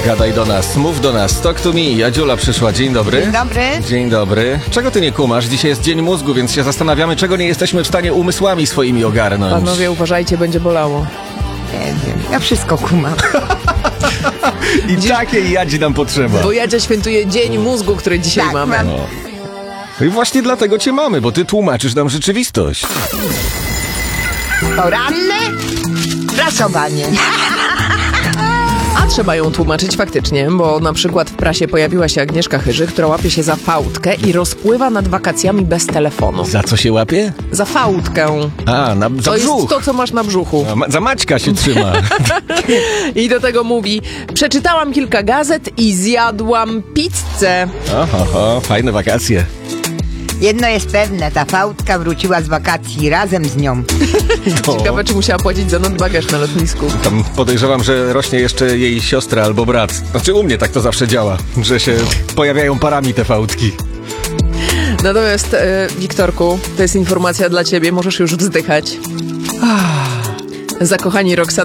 Gadaj do nas, mów do nas, talk to me. Jadziula przyszła, dzień dobry. Dzień dobry. Dzień dobry. Czego ty nie kumasz? Dzisiaj jest dzień mózgu, więc się zastanawiamy, czego nie jesteśmy w stanie umysłami swoimi ogarnąć. Panowie, uważajcie, będzie bolało. Nie wiem, ja wszystko kumam. I takiej jadzi nam potrzeba. Bo Jadzia świętuje Dzień Mózgu, który dzisiaj Tak, mamy. mam. No. I właśnie dlatego cię mamy, bo ty tłumaczysz nam rzeczywistość. Poranne prasowanie. A trzeba ją tłumaczyć faktycznie, bo na przykład w prasie pojawiła się Agnieszka Chyży, która łapie się za fałdkę i rozpływa nad wakacjami bez telefonu. Za co się łapie? Za fałdkę. Za To brzuch. jest to, co masz na brzuchu. Za Maćka się trzyma. I do tego mówi: przeczytałam kilka gazet i zjadłam pizzę. Oho, fajne wakacje. Jedno jest pewne, ta fałdka wróciła z wakacji razem z nią. No. Ciekawe, czy musiała płacić za nadbagaż na lotnisku. Tam podejrzewam, że rośnie jeszcze jej siostra albo brat. Znaczy u mnie tak to zawsze działa, że się pojawiają parami te fałdki. Natomiast, Wiktorku, to jest informacja dla ciebie, możesz już wzdychać. Zakochani Roxana